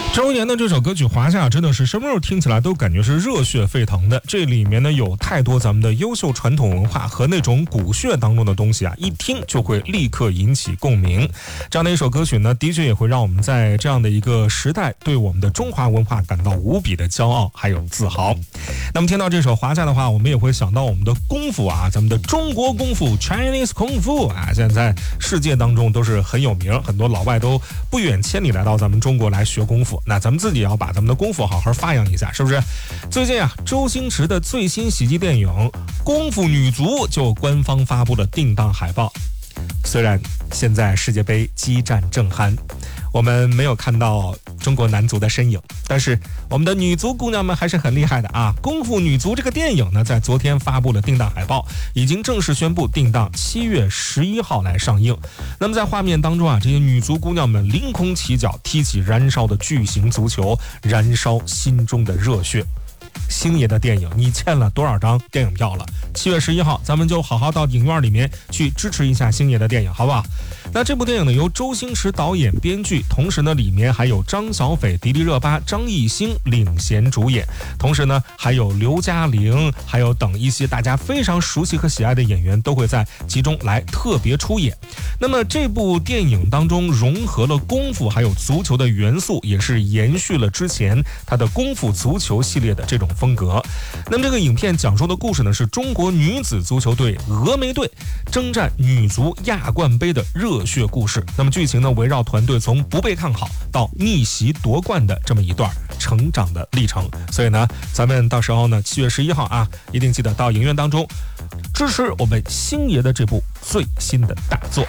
周岩的这首歌曲《华夏》真的是什么时候听起来都感觉是热血沸腾的。这里面呢有太多咱们的优秀传统文化和那种骨血当中的东西啊，一听就会立刻引起共鸣。这样的一首歌曲呢，的确也会让我们在这样的一个时代对我们的中华文化感到无比的骄傲还有自豪。那么听到这首《华夏》的话，我们也会想到我们的功夫啊，咱们的中国功夫 Chinese 功夫啊，现在世界当中都是很有名，很多老外都不远千里来到咱们中国来学功夫。那咱们自己也要把咱们的功夫好好发扬一下，是不是？最近啊，周星驰的最新喜剧电影《功夫女足》就官方发布了定档海报。虽然现在世界杯激战正酣，我们没有看到中国男足的身影，但是我们的女足姑娘们还是很厉害的啊！功夫女足这个电影呢，在昨天发布了定档海报，已经正式宣布定档7月11号来上映。那么在画面当中啊，这些女足姑娘们凌空起脚，踢起燃烧的巨型足球，燃烧心中的热血。星爷的电影，你欠了多少张电影票了？7月11号，咱们就好好到影院里面去支持一下星爷的电影，好不好？那这部电影呢，由周星驰导演编剧，同时呢，里面还有张小斐、迪丽热巴、张艺兴领衔主演，同时呢，还有刘嘉玲，还有等一些大家非常熟悉和喜爱的演员都会在其中来特别出演。那么这部电影当中融合了功夫还有足球的元素，也是延续了之前它的功夫足球系列的这种风格。那么这个影片讲述的故事呢，是中国女子足球队峨眉队征战女足亚冠杯的热血故事。那么剧情呢，围绕团队从不被看好到逆袭夺冠的这么一段成长的历程。所以呢，咱们到时候呢7月11号啊，一定记得到影院当中支持我们星爷的这部最新的大作。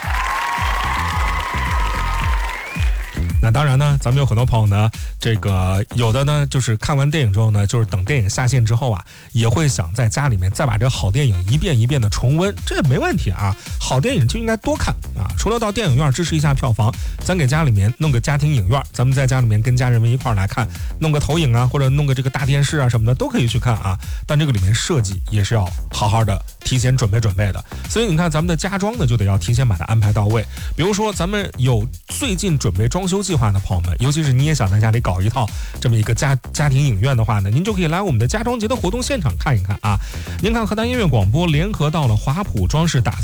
那当然呢，咱们有很多朋友呢，这个有的呢就是看完电影之后呢，就是等电影下线之后啊，也会想在家里面再把这个好电影一遍一遍的重温，这没问题啊。好电影就应该多看啊。除了到电影院支持一下票房，咱给家里面弄个家庭影院，咱们在家里面跟家人们一块来看，弄个投影啊，或者弄个这个大电视啊什么的都可以去看啊。但这个里面设计也是要好好的提前准备的。所以你看咱们的家装呢，就得要提前把它安排到位。比如说咱们有最近准备装修计划的朋友们，尤其是你也想在家里搞一套这么一个家庭影院的话呢，您就可以来我们的家装节的活动现场看一看啊。您看河南音乐广播联合到了华普装饰打造